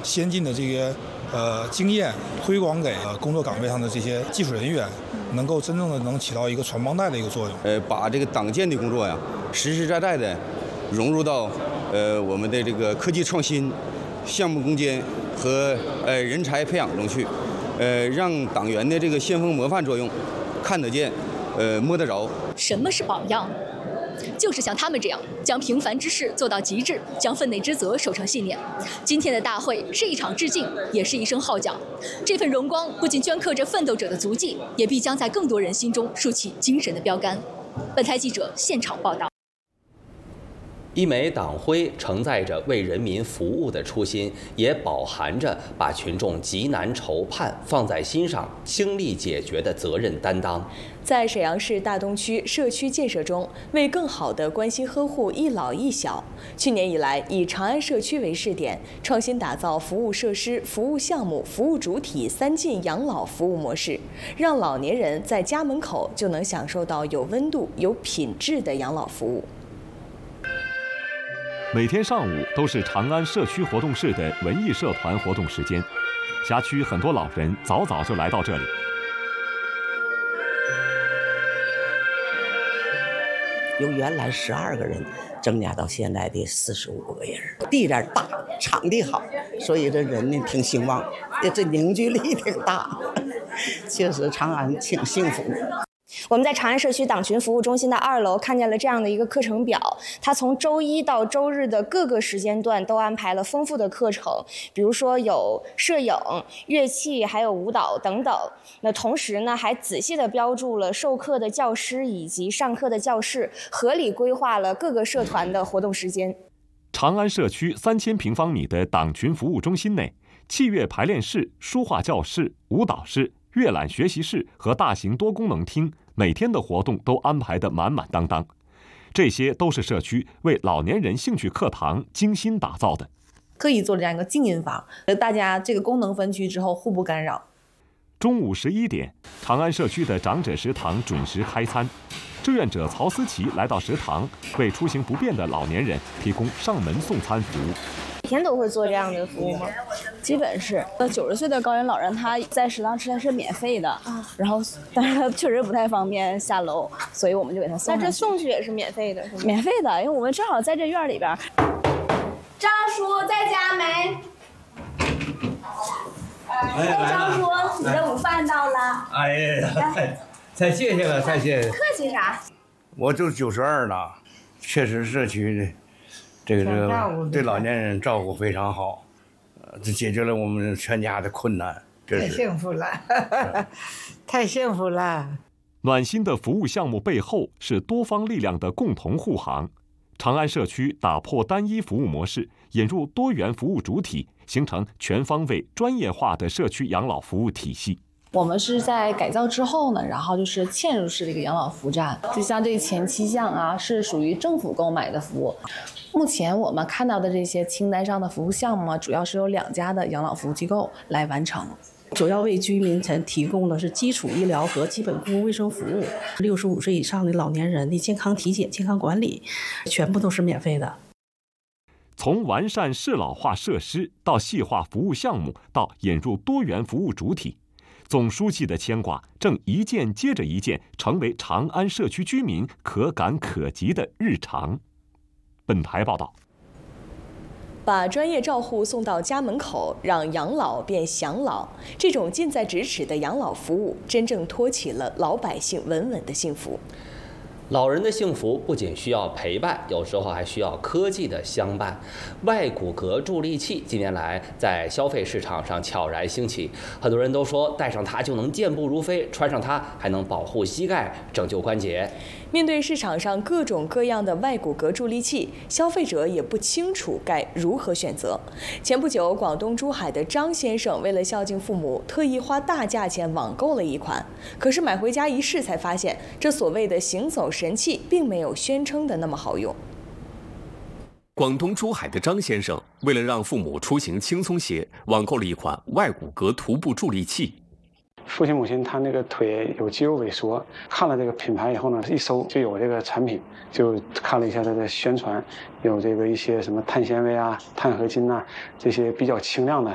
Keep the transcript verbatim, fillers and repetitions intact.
先进的这些呃经验推广给呃工作岗位上的这些技术人员，能够真正的能起到一个传帮带的一个作用。 呃，把这个党建的工作呀，实实在在的融入到呃我们的这个科技创新、项目攻坚和呃人才培养中去，呃，让党员的这个先锋模范作用看得见，呃，摸得着。 什么是榜样？就是像他们这样，将平凡之事做到极致，将分内之责守成信念。今天的大会是一场致敬，也是一声号角。这份荣光不仅镌刻着奋斗者的足迹，也必将在更多人心中竖起精神的标杆。本台记者现场报道。 一枚党徽承载着为人民服务的初心，也饱含着把群众急难愁盼放在心上、倾力解决的责任担当。 在沈阳市大东区社区建设中，为更好地关心呵护一老一小，去年以来以长安社区为试点，创新打造服务设施、服务项目、服务主体三进养老服务模式，让老年人在家门口就能享受到有温度、有品质的养老服务。 每天上午都是长安社区活动室的文艺社团活动时间，辖区很多老人早早就来到这里。 由原来十二个人增加到现在的四十五个人，地点大，场地好，所以这人呢挺兴旺，这凝聚力挺大，确实长安挺幸福。 我们在长安社区党群服务中心的二楼看见了这样的一个课程表，它从周一到周日的各个时间段都安排了丰富的课程，比如说有摄影、乐器，还有舞蹈等等。那同时呢，还仔细地标注了授课的教师以及上课的教室，合理规划了各个社团的活动时间。 长安社区三千平方米的党群服务中心内，器乐排练室、书画教室、舞蹈室、阅览学习室和大型多功能厅，每天的活动都安排得满满当当。这些都是社区为老年人兴趣课堂精心打造的， 刻意做了这样一个静音房，大家这个功能分区之后互不干扰。 中午十一点，长安社区的长者食堂准时开餐。志愿者曹思琪来到食堂，为出行不便的老年人提供上门送餐服务。 每天都会做这样的服务吗？ 基本是。那九十岁的高龄老人他在食堂吃饭是免费的，啊、然后但是他确实不太方便下楼，所以我们就给他送上去。 那这送去也是免费的，是吗？ 免费的，因为我们正好在这院里边。 张叔在家没？ 哎， 张叔，你的午饭到了。 哎呀，太谢谢了，太谢谢。 客气啥？ 我都九十二了，确实社区的这个这个对老年人照顾非常好，呃，这解决了我们全家的困难。 太幸福了，太幸福了。 暖心的服务项目背后是多方力量的共同护航。长安社区打破单一服务模式，引入多元服务主体，形成全方位专业化的社区养老服务体系。 我们是在改造之后呢，然后就是嵌入式的一个养老服务站，就像这前七项啊，是属于政府购买的服务。目前我们看到的这些清单上的服务项目啊，主要是由两家的养老服务机构来完成。 主要为居民曾提供的是基础医疗和基本公共卫生服务，六十五岁以上的老年人的健康体检、健康管理，全部都是免费的。 从完善适老化设施到细化服务项目，到引入多元服务主体，总书记的牵挂正一件接着一件，成为长安社区居民可感可及的日常。本台报道。 把专业照护送到家门口，让养老变享老，这种近在咫尺的养老服务，真正托起了老百姓稳稳的幸福。 老人的幸福不仅需要陪伴，有时候还需要科技的相伴。外骨骼助力器近年来在消费市场上悄然兴起，很多人都说戴上它就能健步如飞，穿上它还能保护膝盖、拯救关节。 面对市场上各种各样的外骨骼助力器，消费者也不清楚该如何选择。前不久，广东珠海的张先生为了孝敬父母，特意花大价钱网购了一款，可是买回家一试才发现，这所谓的行走神器并没有宣称的那么好用。 广东珠海的张先生为了让父母出行轻松些，网购了一款外骨骼徒步助力器。 父亲母亲他那个腿有肌肉萎缩，看了这个品牌以后呢，一搜就有这个产品，就看了一下它的宣传，有这个一些什么碳纤维啊、碳合金呐、啊、这些比较轻量的，